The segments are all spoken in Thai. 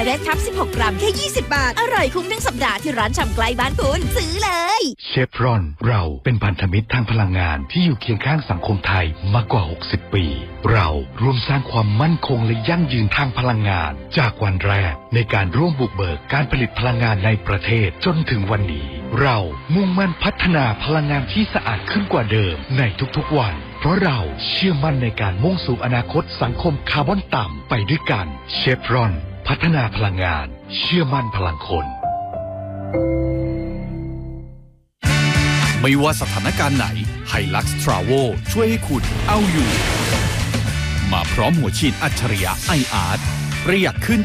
เรดคัพ16 กรัมแค่20 บาทอร่อยคุ้มทั้งสัปดาห์ที่ร้านชำใกล้บ้านคุณซื้อเลยเชฟรอนเราเป็นพันธมิตรทางพลังงานที่อยู่เคียงข้างสังคมไทยมากกว่า60 ปีเราร่วมสร้างความมั่นคงและยั่งยืนทางพลังงานจากวันแรกในการร่วมบุกเบิกการผลิตพลังงานในประเทศจนถึงวันนี้เรามุ่งมั่นพัฒนาพลังงานที่สะอาดขึ้นกว่าเดิมในทุกๆวันเพราะเราเชื่อมั่นในการมุ่งสู่อนาคตสังคมคาร์บอนต่ำไปด้วยกันเชฟรอนพัฒนาพลังงานเชื่อมั่นพลังคนไม่ว่าสถานการณ์ไหน Hilux Travel ช่วยให้คุณเอาอยู่มาพร้อมหัวฉีดอัจฉริยะ iArt ประหยัดขึ้น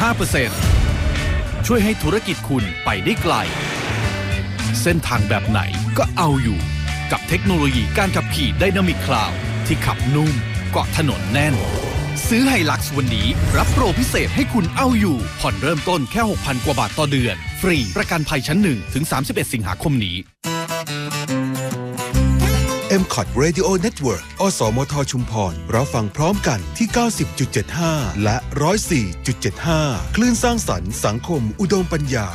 7.5% ช่วยให้ธุรกิจคุณไปได้ไกลเส้นทางแบบไหนก็เอาอยู่กับเทคโนโลยีการขับขี่ Dynamic Cloud ที่ขับนุ่มเกาะถนนแน่นซื้อ Hilux วันนี้รับโปรพิเศษให้คุณเอาอยู่ผ่อนเริ่มต้นแค่ 6,000 กว่าบาทต่อเดือนฟรีประกันภัยชั้น1ถึง31 สิงหาคมนี้ MCOT Radio Network อสมทชุมพรรับฟังพร้อมกันที่ 90.75 และ 104.75 คลื่นสร้างสรรค์สังคมอุดมปัญญา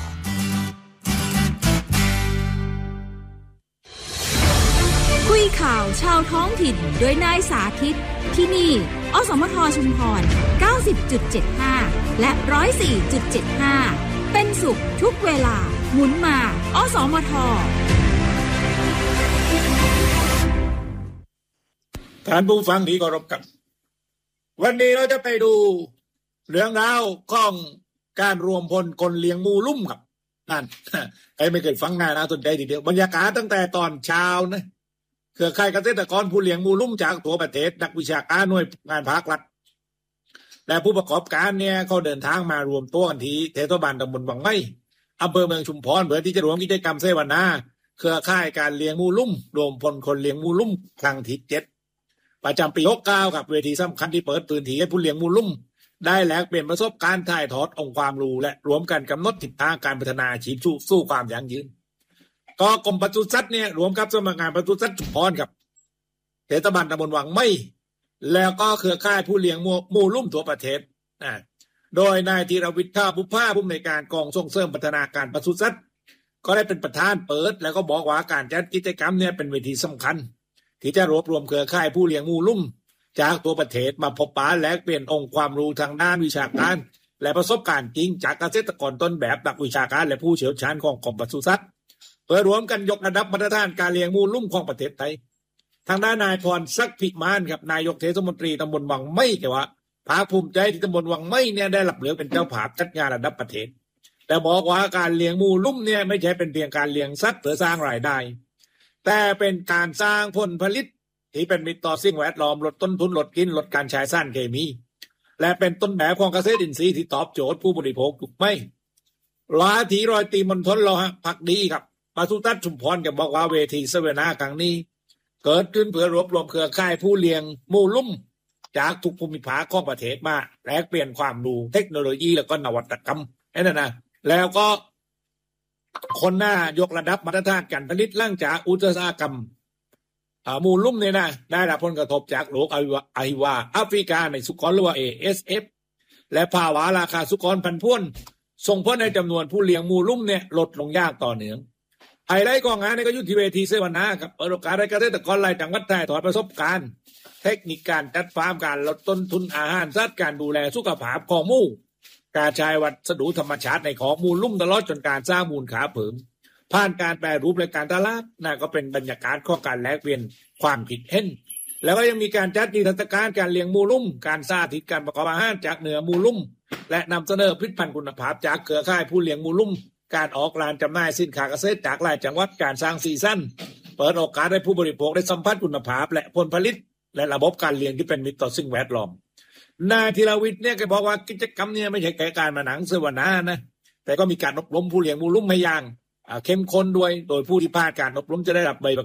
คุยข่าวชาวท้องถิ่นโดยนายสาธิตที่นี่อสมทชุมพร 90.75 และ 104.75 เป็นสุขทุกเวลาหมุนมาอสมทท่านผู้ฟังที่เคารพครับวันนี้เราจะไปดูเรื่องราวของการรวมพลคนเลี้ยงหมูลุ่มครับนั่นใครไม่เคยฟังน่าสนใจทีเดียวบรรยากาศตั้งแต่ตอนเช้านะเครือข่ายเกษตรกรผู้เลี้ยงหมูลุ่มจากทั่วประเทศนักวิชาการหน่วยงานภาครัฐและผู้ประกอบการเนี่ยเขาเดินทางมารวมตัวกันที่เทศบาลตำบลบางไม้อำเภอเมืองชุมพรเพื่อที่จะรวมกิจกรรมเสวนาเครือข่ายการเลี้ยงหมูลุ่มรวมพลคนเลี้ยงหมูลุ่มครั้งที่7ประจำปี69กับเวทีสำคัญที่เปิดพื้นที่ให้ผู้เลี้ยงหมูลุ่มได้แลกเปลี่ยนประสบการณ์ถ่ายทอดองค์ความรู้และรวมกันกำหนดทิศทางการพัฒนาอาชีพสู่ความยั่งยืนก็กรมปศุสัตว์เนี่ยรวมกับสำนักงานปศุสัตว์ชุมพรกับเทศบาลตำบลวังไม้แล้วก็เครือข่ายผู้เลี้ยงหมูลุ่มทั่วประเทศโดยนายธีรวิทย์ท่าบุพภาผู้อำนวยการกองส่งเสริมพัฒนาการปศุสัตว์ก็ได้เป็นประธานเปิดแล้วก็บอกว่าการจัดกิจกรรมเนี่ยเป็นเวทีสำคัญที่จะรวบรวมเครือข่ายผู้เลี้ยงหมูลุ่มจากตัวประเทศมาพบปะและเปลี่ยนองค์ความรู้ทางด้านวิชาการและประสบการณ์จริงจากเกษตรกรต้นแบบนักวิชาการและผู้เชี่ยวชาญของกรมปศุสัตว์เพื่อรวมกันยกระดับมาตรฐานการเลี้ยงหมูลุ่มของประเทศไทยทางด้านนายพรศักดิ์พิมานครับนายกเทศมนตรีตำบลวังไม้แกว่าภาคภูมิใจที่ตำบลวังไม้เนี่ยได้รับเลือกเป็นเจ้าภาพจัดงานระดับประเทศแต่บอกว่าการเลี้ยงหมูลุ่มเนี่ยไม่ใช่เป็นเพียงการเลี้ยงสัตว์เพื่อสร้างรายได้แต่เป็นการสร้างผลผลิตที่เป็นมิตรต่อสิ่งแวดล้อมลดต้นทุนลดกลิ่นลดการใช้สารเคมีและเป็นต้นแบบของเกษตรอินทรีย์ที่ตอบโจทย์ผู้บริโภคถูกไหมลาทีรอยตีมณฑลเราพักดีครับปศุสัตว์ชุมพรก็บอกว่าเวทีเสวนาครั้งนี้เกิดขึ้นเพื่อรวบรวมเครือข่ายผู้เลี้ยงหมูลุ่มจากทุกภูมิภาคของประเทศมาแลกเปลี่ยนความรู้เทคโนโลยีแล้วก็นวัตกรรมนั่นนะแล้วก็คนหน้ายกระดับมาตรฐานการผลิตหลังจากอุตสาหกรรมหมูลุ่มเนี่ยนะได้รับผลกระทบจากโรคอหิวาแอฟริกาในสุกรหรือว่า ASF และภาวะราคาสุกรพันธุ์พ่วนส่งผลในจำนวนผู้เลี้ยงหมูลุ่มเนี่ยลดลงยากต่อเนื่องไฮไลท์ของงานในก็ยุติเวทีเสวนากับเปิดโอกาสให้เกษตรกรรายจังหวัดถ่ายทอดประสบการณ์เทคนิคการจัดฟาร์มการลดต้นทุนอาหารสัตว์การดูแลสุขภาพของหมูการใช้วัสดุธรรมชาติในของหมูลุ่มตลอดจนการสร้างมูลค่าเพิ่มผ่านการแปรรูปและการตลาดนั่นก็เป็นบรรยากาศของการแลกเปลี่ยนความคิดเห็นแล้วก็ยังมีการจัดนิทรรศการการเลี้ยงหมูลุ่มการสาธิตการประกอบอาหารจากเนื้อหมูลุ่มและนำเสนอผลิตภัณฑ์คุณภาพจากเครือข่ายผู้เลี้ยงหมูลุ่มการออกร้านจำหน่ายสินค้าเกษตรจากหลายจังหวัดการสร้างซีซั่นเปิดโอกาสให้ผู้บริโภคได้สัมผัสคุณภาพและผลผลิตและระบบการเลี้ยงที่เป็นมิตรต่อสิ่งแวดล้อมนายธีรวิทย์เนี่ยก็บอกว่ากิจกรรมเนี่ยไม่ใช่แค่การมาหนังเสวนานะแต่ก็มีการอบรมผู้เลี้ยงหมูลุ่มให้อย่างเข้มข้นด้วยโดยผู้ที่ผ่านการอบรมจะได้รับใบ